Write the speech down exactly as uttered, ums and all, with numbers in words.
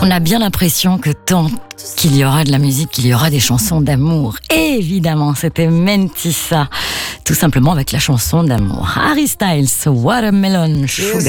On a bien l'impression que tant qu'il y aura de la musique, qu'il y aura des chansons d'amour. Et évidemment, c'était Mentissa, tout simplement avec la chanson d'amour. Harry Styles, Watermelon Sugar.